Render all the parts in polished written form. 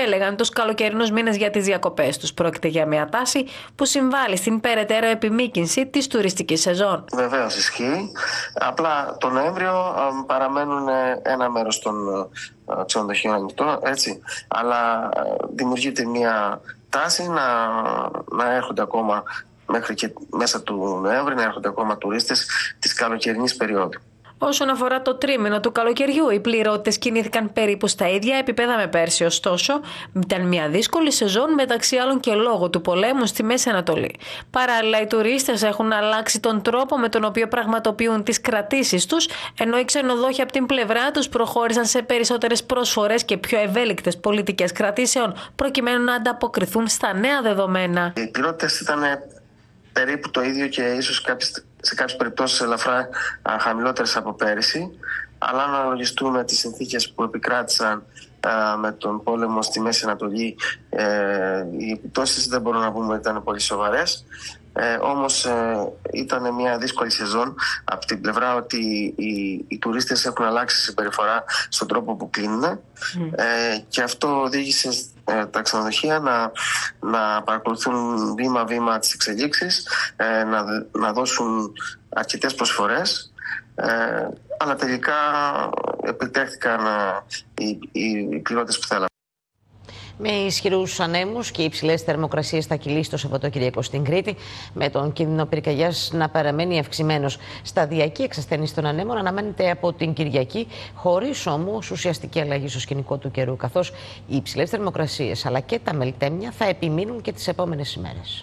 επέλεγαν τους καλοκαιρινούς μήνες για τις διακοπές τους. Πρόκειται για μια τάση που συμβάλλει στην περαιτέρω επιμήκυνση της τουριστικής σεζόν. Βεβαίως ισχύει. Απλά τον Νοέμβριο παραμένουν ένα μέρος των ξενοδοχείων ανοιχτό, έτσι. Αλλά δημιουργείται μια τάση να έρχονται ακόμα μέχρι και μέσα του Νοέμβρη, να έρχονται ακόμα τουρίστες της καλοκαιρινής περίοδου. Όσον αφορά το τρίμηνο του καλοκαιριού, οι πληρότητες κινήθηκαν περίπου στα ίδια επίπεδα με πέρσι. Ωστόσο, ήταν μια δύσκολη σεζόν, μεταξύ άλλων και λόγω του πολέμου στη Μέση Ανατολή. Παράλληλα, οι τουρίστες έχουν αλλάξει τον τρόπο με τον οποίο πραγματοποιούν τις κρατήσεις τους, ενώ οι ξενοδόχοι από την πλευρά τους προχώρησαν σε περισσότερες προσφορές και πιο ευέλικτες πολιτικές κρατήσεων, προκειμένου να ανταποκριθούν στα νέα δεδομένα. Οι πληρότητες ήταν περίπου το ίδιο και ίσως σε κάποιες περιπτώσεις ελαφρά χαμηλότερες από πέρυσι, αλλά αν αναλογιστούμε τις συνθήκες που επικράτησαν με τον πόλεμο στη Μέση Ανατολή, οι επιπτώσεις δεν μπορούμε να πούμε ότι ήταν πολύ σοβαρές. Όμως ήταν μια δύσκολη σεζόν από την πλευρά ότι οι τουρίστες έχουν αλλάξει συμπεριφορά στον τρόπο που κλείνουν και αυτό οδήγησε τα ξενοδοχεία να παρακολουθούν βήμα-βήμα τις εξελίξεις, να δώσουν αρκετές προσφορές, αλλά τελικά επιτέχθηκαν οι πληρότητες που θέλαμε. Με ισχυρούς ανέμους και υψηλές θερμοκρασίες θα κυλήσει το Σαββατοκύριακο στην Κρήτη, με τον κίνδυνο πυρκαγιάς να παραμένει αυξημένος. Σταδιακή εξασθένιση των ανέμων αναμένεται από την Κυριακή, χωρίς όμως ουσιαστική αλλαγή στο σκηνικό του καιρού, καθώς οι υψηλές θερμοκρασίες αλλά και τα μελτέμια θα επιμείνουν και τις επόμενες ημέρες.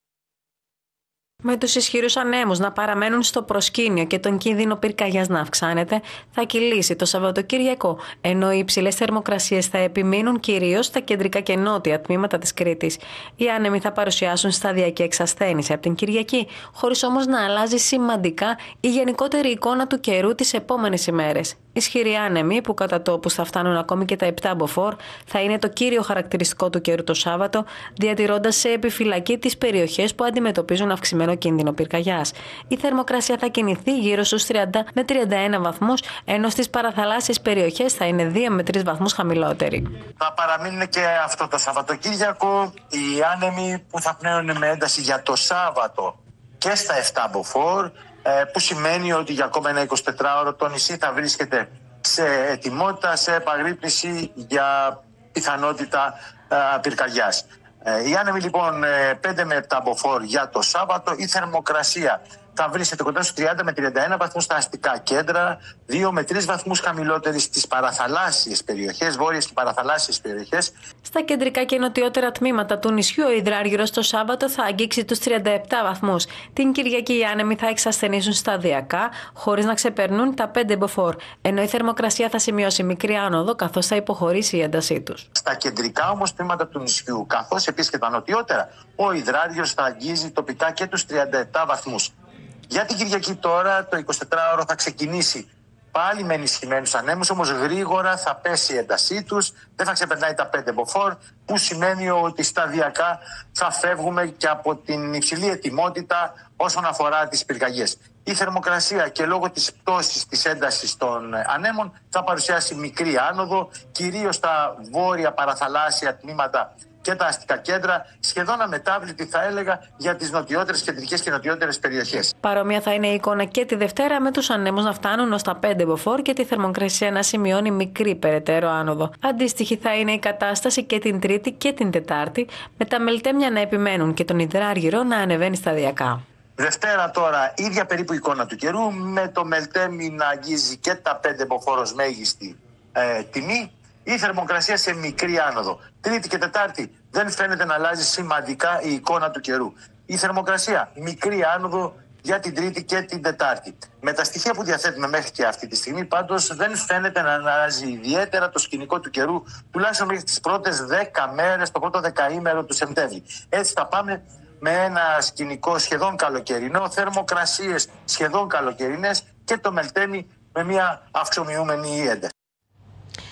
Με τους ισχυρούς ανέμους να παραμένουν στο προσκήνιο και τον κίνδυνο πυρκαγιάς να αυξάνεται, θα κυλήσει το Σαββατοκύριακο, ενώ οι υψηλές θερμοκρασίες θα επιμείνουν κυρίως στα κεντρικά και νότια τμήματα της Κρήτης. Οι άνεμοι θα παρουσιάσουν σταδιακή εξασθένηση από την Κυριακή, χωρίς όμως να αλλάζει σημαντικά η γενικότερη εικόνα του καιρού τις επόμενες ημέρες. Ισχυροί άνεμοι, που κατά τόπους θα φτάνουν ακόμη και τα 7 μποφόρ, θα είναι το κύριο χαρακτηριστικό του καιρού το Σάββατο, διατηρώντας σε επιφυλακή τις περιοχές που αντιμετωπίζουν αυξημένο κίνδυνο πυρκαγιάς. Η θερμοκρασία θα κινηθεί γύρω στους 30 με 31 βαθμούς, ενώ στις παραθαλάσσιες περιοχές θα είναι 2 με 3 βαθμούς χαμηλότερη. Θα παραμείνουν και αυτό το Σαββατοκύριακο οι άνεμοι που θα πνέουν με ένταση για το Σάββατο και στα 7 μποφόρ, που σημαίνει ότι για ακόμα ένα 24ωρο το νησί θα βρίσκεται σε ετοιμότητα, σε επαγρύπνηση για πιθανότητα πυρκαγιάς. Οι άνεμοι λοιπόν 5 με 7 μποφόρ για το Σάββατο, η θερμοκρασία θα βρίσκεται κοντά στους 30 με 31 βαθμούς στα αστικά κέντρα, 2 με 3 βαθμούς χαμηλότερη στις παραθαλάσσιες περιοχές, βόρειες και παραθαλάσσιες περιοχές. Στα κεντρικά και νοτιότερα τμήματα του νησιού, ο υδράργυρος το Σάββατο θα αγγίξει τους 37 βαθμούς. Την Κυριακή οι άνεμοι θα εξασθενήσουν σταδιακά, χωρίς να ξεπερνούν τα 5 μποφόρ, ενώ η θερμοκρασία θα σημειώσει μικρή άνοδο, καθώς θα υποχωρήσει η έντασή τους. Στα κεντρικά όμως τμήματα του νησιού, καθώς επίσης και τα νοτιότερα, ο υδράργυρος θα αγγίζει τοπικά και τους 37 βαθμούς. Για την Κυριακή τώρα το 24ωρο θα ξεκινήσει πάλι με ενισχυμένους ανέμους, όμως γρήγορα θα πέσει η έντασή τους, δεν θα ξεπερνάει τα 5 μποφόρ, που σημαίνει ότι σταδιακά θα φεύγουμε και από την υψηλή ετοιμότητα όσον αφορά τις πυρκαγιές. Η θερμοκρασία και λόγω της πτώσης της έντασης των ανέμων θα παρουσιάσει μικρή άνοδο, κυρίως στα βόρεια παραθαλάσσια τμήματα και τα αστικά κέντρα, σχεδόν αμετάβλητη θα έλεγα για τις νοτιότερες, κεντρικές και νοτιότερες περιοχές. Παρόμοια θα είναι η εικόνα και τη Δευτέρα, με τους ανέμους να φτάνουν ως τα 5 μποφόρ και τη θερμοκρασία να σημειώνει μικρή περαιτέρω άνοδο. Αντίστοιχη θα είναι η κατάσταση και την Τρίτη και την Τετάρτη, με τα μελτέμια να επιμένουν και τον υδράργυρο να ανεβαίνει σταδιακά. Δευτέρα τώρα, ίδια περίπου εικόνα του καιρού, με το μελτέμι να αγγίζει και τα 5 μποφόρ ως μέγιστη τιμή. Η θερμοκρασία σε μικρή άνοδο. Τρίτη και Τετάρτη δεν φαίνεται να αλλάζει σημαντικά η εικόνα του καιρού. Η θερμοκρασία μικρή άνοδο για την Τρίτη και την Τετάρτη. Με τα στοιχεία που διαθέτουμε μέχρι και αυτή τη στιγμή, πάντως δεν φαίνεται να αλλάζει ιδιαίτερα το σκηνικό του καιρού, τουλάχιστον μέχρι τις πρώτες 10 μέρες, το πρώτο δεκαήμερο του Σεπτέμβρη. Έτσι θα πάμε με ένα σκηνικό σχεδόν καλοκαιρινό, θερμοκρασίες σχεδόν καλοκαιρινές και το μελτέμι με μια αυξομοιούμενη ένταση.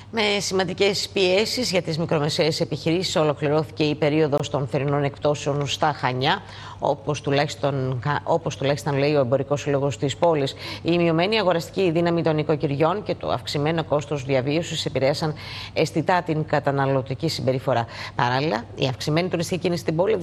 Με σημαντικές πιέσεις για τις μικρομεσαίες επιχειρήσεις ολοκληρώθηκε η περίοδος των θερινών εκπτώσεων στα Χανιά, όπως τουλάχιστον λέει ο Εμπορικός Σύλλογος της πόλης. Η μειωμένη αγοραστική δύναμη των οικοκυριών και το αυξημένο κόστος διαβίωσης επηρέασαν αισθητά την καταναλωτική συμπεριφορά. Παράλληλα, η αυξημένη τουριστική κίνηση στην πόλη